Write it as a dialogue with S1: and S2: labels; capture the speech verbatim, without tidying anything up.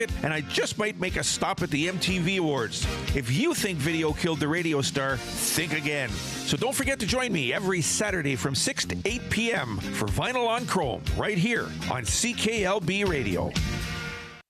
S1: and I just might make a stop at the M T V Awards. If you think video killed the radio star, think again. So don't forget to join me every Saturday from six to eight p.m. for Vinyl on Chrome, right here on C K L B Radio.